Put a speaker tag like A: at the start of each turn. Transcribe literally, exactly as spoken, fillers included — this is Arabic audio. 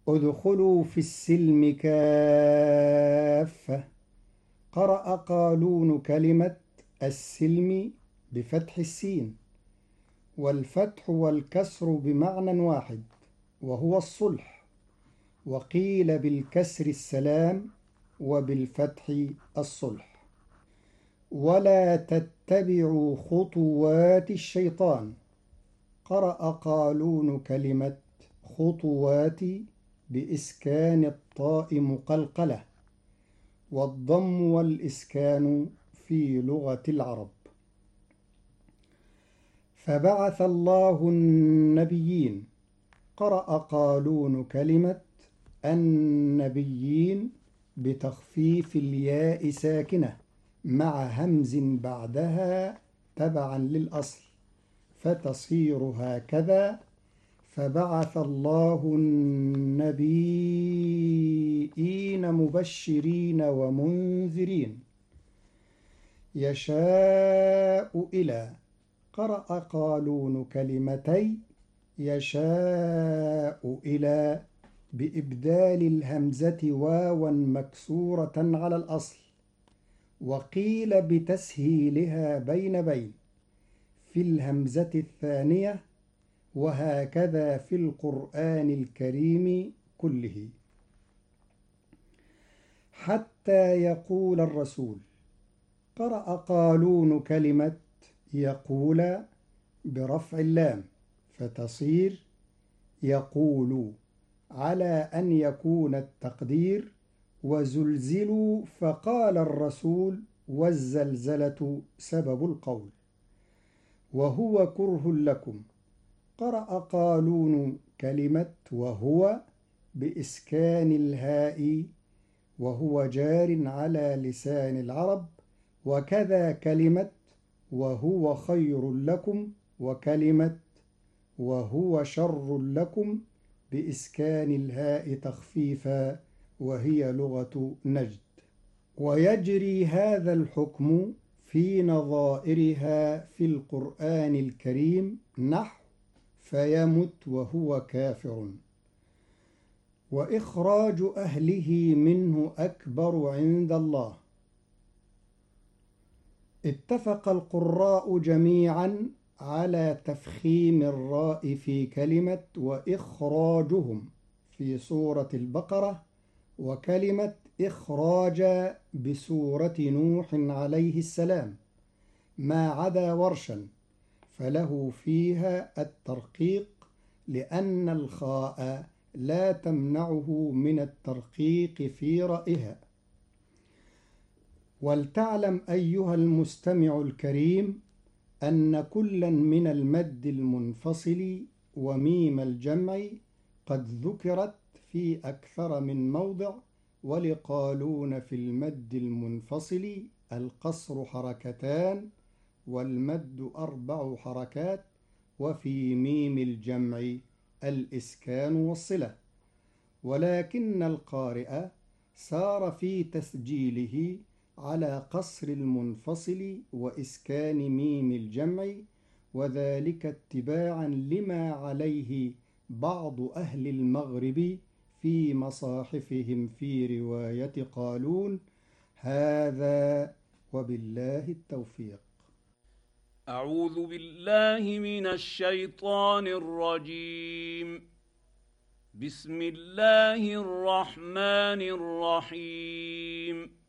A: ادخلوا في السلم كافة. قرأ قالون كلمة السلم بفتح السين، والفتح والكسر بمعنى واحد وهو الصلح، وقيل بالكسر السلام وبالفتح الصلح. ولا تتبعوا خطوات الشيطان. قرأ قالون كلمة خطوات بإسكان الطاء مقلقلة، والضم والإسكان في لغة العرب. فبعث الله النبيين. قرأ قالون كلمة النبيين بتخفيف الياء ساكنة مع همز بعدها تبعا للأصل، فتصير هكذا: فبعث الله النبيين مبشرين ومنذرين. يشاء إلى. قرأ قالون كلمتي يشاء إلى بإبدال الهمزة واوا مكسورة على الأصل، وقيل بتسهيلها بين بين في الهمزة الثانية، وهكذا في القرآن الكريم كله. حتى يقول الرسول. قرأ قالون كلمة يقول برفع اللام فتصير يقول، على أن يكون التقدير وزلزلوا فقال الرسول، والزلزلة سبب القول، وهو كره لكم. قرأ قالون كلمة وهو بإسكان الهاء، وهو جار على لسان العرب، وكذا كلمة وهو خير لكم، وكلمة وهو شر لكم بإسكان الهاء تخفيفا، وهي لغة نجد. ويجري هذا الحكم في نظائرها في القرآن الكريم، نحو فيمت وهو كافر، وإخراج أهله منه أكبر عند الله. اتفق القراء جميعا على تفخيم الراء في كلمة وإخراجهم في سورة البقرة، وكلمة إخراج بسورة نوح عليه السلام، ما عدا ورشا فله فيها الترقيق، لأن الخاء لا تمنعه من الترقيق في رائها. ولتعلم أيها المستمع الكريم أن كلا من المد المنفصل وميم الجمع قد ذكرت في أكثر من موضع. ولقالون في المد المنفصل القصر حركتان والمد أربع حركات، وفي ميم الجمع الإسكان والصلة، ولكن القارئ سار في تسجيله على قصر المنفصل وإسكان ميم الجمع، وذلك اتباعا لما عليه بعض أهل المغرب في مصاحفهم في رواية قالون. هذا وبالله التوفيق.
B: أعوذ بالله من الشيطان الرجيم. بسم الله الرحمن الرحيم.